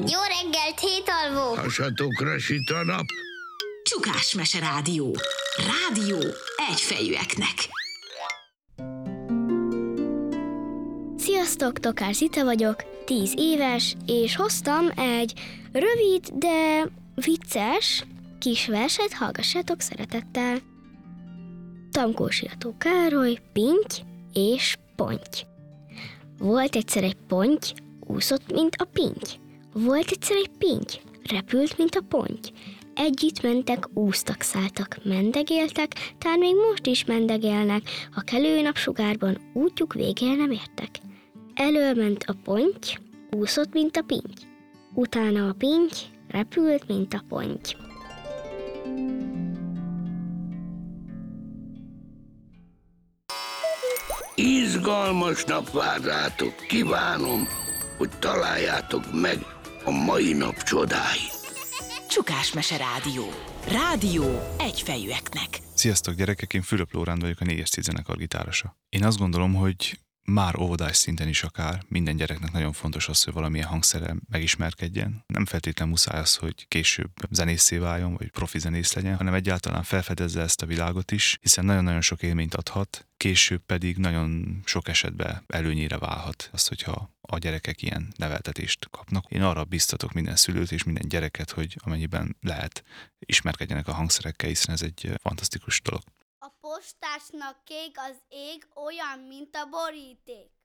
Jó reggelt, hétalvó! Hasatokra süt a nap. Csukásmese rádió. Rádió egyfejűeknek. Sziasztok, Tokár Zita vagyok, 10 éves, és hoztam egy rövid, de vicces kis verset, hallgassátok szeretettel. Tamkósiató Károly, Pinty és Ponty. Volt egyszer egy ponty, úszott, mint a pinty. Volt egyszer egy pinty, repült, mint a ponty. Együtt mentek, úsztak, szálltak, mendegéltek, tán még most is mendegélnek, a kelő napsugárban útjuk végére nem értek. Elől ment a ponty, úszott, mint a pinty. Utána a pinty, repült, mint a ponty. Izgalmas nap vár rátok. Kívánom, hogy találjátok meg a mai nap csodáit. Csukásmese rádió. Rádió egyfejűeknek. Sziasztok gyerekek, én Fülöp Lóránd vagyok, a 4-10 zenekar gitárosa. Én azt gondolom, hogy már óvodás szinten is akár minden gyereknek nagyon fontos az, hogy valamilyen hangszerrel megismerkedjen. Nem feltétlenül muszáj az, hogy később zenészé váljon, vagy profi zenész legyen, hanem egyáltalán felfedezze ezt a világot is, hiszen nagyon-nagyon sok élményt adhat, később pedig nagyon sok esetben előnyére válhat az, hogyha a gyerekek ilyen neveltetést kapnak. Én arra biztatok minden szülőt és minden gyereket, hogy amennyiben lehet, ismerkedjenek a hangszerekkel, hiszen ez egy fantasztikus dolog. A postásnak kék az ég, olyan, mint a boríték.